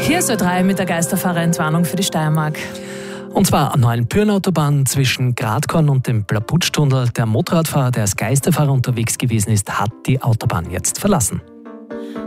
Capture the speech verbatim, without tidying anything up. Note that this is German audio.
Hier ist Ö drei mit der Geisterfahrerentwarnung für die Steiermark. Und zwar an neuen Pyrnautobahn zwischen Gradkorn und dem Plaputstunnel. Der Motorradfahrer, der als Geisterfahrer unterwegs gewesen ist, hat die Autobahn jetzt verlassen.